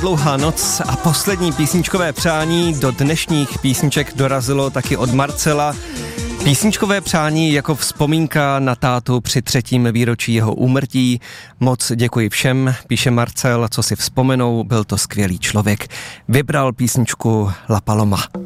Dlouhá noc a poslední písničkové přání do dnešních písniček dorazilo taky od Marcela. Písničkové přání jako vzpomínka na tátu při 3. výročí jeho úmrtí. Moc děkuji všem, píše Marcel, co si vzpomenou, byl to skvělý člověk. Vybral písničku La Paloma.